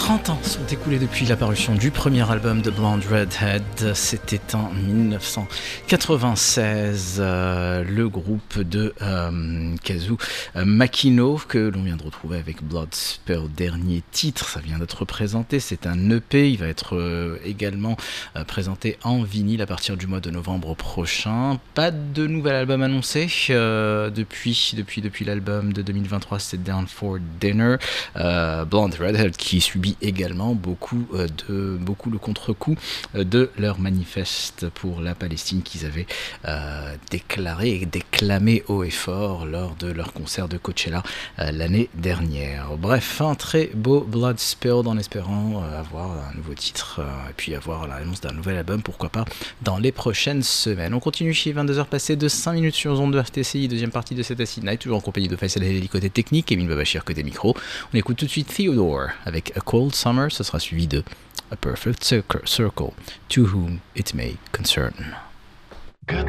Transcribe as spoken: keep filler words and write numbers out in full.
trente ans sont écoulés depuis l'apparition du premier album de Blonde Redhead. C'était en dix-neuf cent quatre-vingt-seize. Euh, le groupe de euh, Kazu euh, Makino, que l'on vient de retrouver avec Bloodspell, dernier titre. Ça vient d'être présenté. C'est un E P. Il va être euh, également euh, présenté en vinyle à partir du mois de novembre prochain. Pas de nouvel album annoncé euh, depuis, depuis, depuis l'album de deux mille vingt-trois, c'est Down for Dinner. Euh, Blonde Redhead qui subit également beaucoup, euh, de, beaucoup le contre-coup euh, de leur manifeste pour la Palestine qu'ils avaient euh, déclaré et déclamé haut et fort lors de leur concert de Coachella euh, l'année dernière. Bref, un très beau Bloodspilled en espérant euh, avoir un nouveau titre euh, et puis avoir l'annonce d'un nouvel album, pourquoi pas, dans les prochaines semaines. On continue chez vingt-deux heures passées de cinq minutes sur Zone de R T C I, deuxième partie de cet Acid Night, toujours en compagnie de Faisal Helali côté technique, Emile Babachir côté micro. On écoute tout de suite Theodore avec A Cold Summer, ce sera suivi de A Perfect Circle, To Whom It May Concern.